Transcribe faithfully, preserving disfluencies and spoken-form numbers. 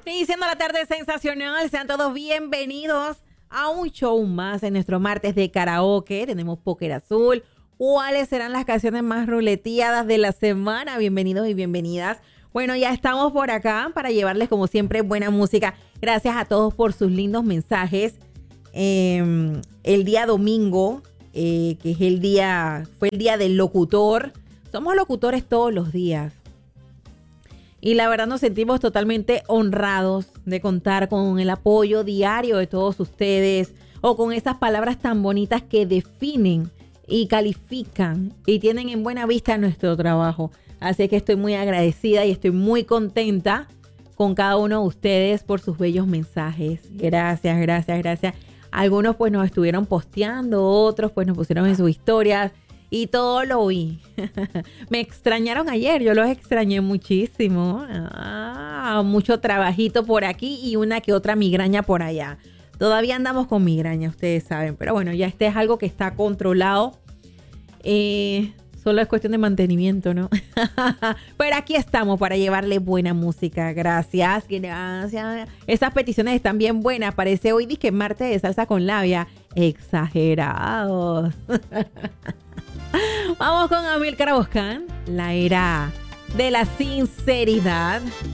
Iniciando la tarde sensacional, sean todos bienvenidos a un show más en nuestro martes de karaoke. Tenemos Póker Azul. ¿Cuáles serán las canciones más ruleteadas de la semana? Bienvenidos y bienvenidas. Bueno, ya estamos por acá para llevarles como siempre buena música. Gracias a todos por sus lindos mensajes. Eh, el día domingo, eh, que es el día, fue el día del locutor. Somos locutores todos los días. Y la verdad nos sentimos totalmente honrados de contar con el apoyo diario de todos ustedes o con esas palabras tan bonitas que definen y califican y tienen en buena vista nuestro trabajo. Así que estoy muy agradecida y estoy muy contenta con cada uno de ustedes por sus bellos mensajes. Gracias, gracias, gracias. Algunos pues nos estuvieron posteando, otros pues nos pusieron en sus historias. Y todo lo vi. Me extrañaron ayer, yo los extrañé muchísimo. Ah, mucho trabajito por aquí y una que otra migraña por allá. Todavía andamos con migraña, ustedes saben. Pero bueno, ya este es algo que está controlado. Eh, solo es cuestión de mantenimiento, ¿no? Pero aquí estamos para llevarle buena música. Gracias, gracias. Esas peticiones están bien buenas. Parece hoy disque martes de salsa con labia. Exagerados. Vamos con Amílcar Boscán, la era de la sinceridad.